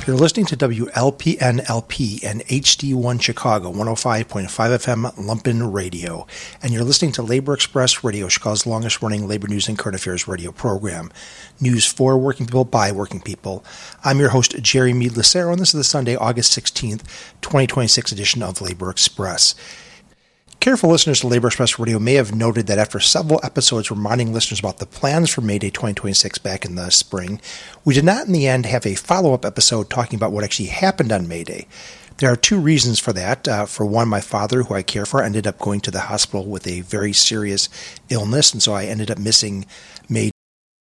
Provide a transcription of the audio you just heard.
You're listening to WLPN-LP and HD1 Chicago, 105.5 FM Lumpen Radio. And you're listening to Labor Express Radio, Chicago's longest-running labor news and current affairs radio program. News for working people by working people. I'm your host, Jerry Mead Lucero, and this is the Sunday, August 16th, 2026 edition of Labor Express. Careful listeners to Labor Express Radio may have noted that after several episodes reminding listeners about the plans for May Day 2026 back in the spring, we did not in the end have a follow-up episode talking about what actually happened on May Day. There are two reasons for that. For one, my father, who I care for, ended up going to the hospital with a very serious illness, and so I ended up missing May